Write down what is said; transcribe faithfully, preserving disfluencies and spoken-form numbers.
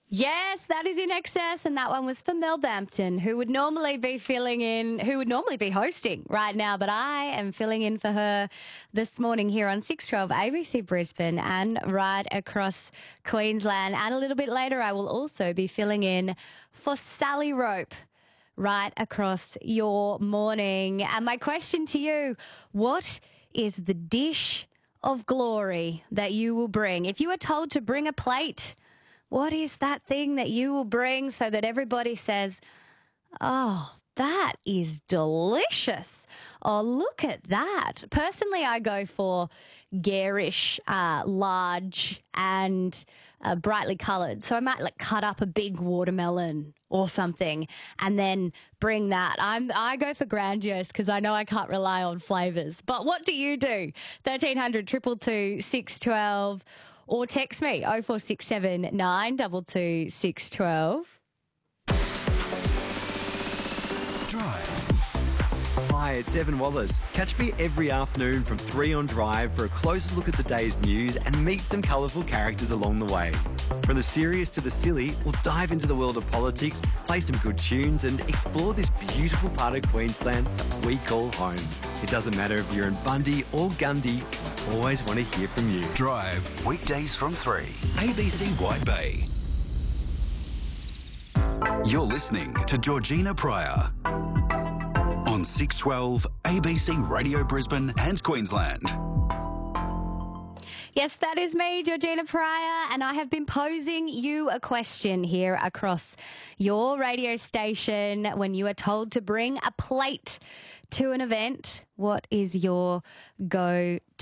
Yes, that is In Excess, and that one was for Mel Bampton, who would normally be filling in, who would normally be hosting right now, but I am filling in for her this morning here on six twelve A B C Brisbane and right across Queensland. And a little bit later, I will also be filling in for Sally Rope right across your morning. And my question to you, what is the dish of glory that you will bring? If you are told to bring a plate, what is that thing that you will bring so that everybody says, oh, that is delicious? Oh, look at that. Personally, I go for garish, uh, large and uh, brightly coloured. So I might like cut up a big watermelon or something and then bring that. I'm, I go for grandiose because I know I can't rely on flavours. But what do you do? thirteen hundred, two two two, six one two or text me oh four six seven nine two two six one two. Drive. Hi, it's Evan Wallace. Catch me every afternoon from three on Drive for a closer look at the day's news and meet some colourful characters along the way. From the serious to the silly, we'll dive into the world of politics, play some good tunes and explore this beautiful part of Queensland that we call home. It doesn't matter if you're in Bundy or Gundy, I always want to hear from you. Drive, weekdays from three. A B C White Bay. You're listening to Georgina Pryor on six twelve A B C Radio Brisbane and Queensland. Yes, that is me, Georgina Pryor, and I have been posing you a question here across your radio station. When you are told to bring a plate to an event, what is your go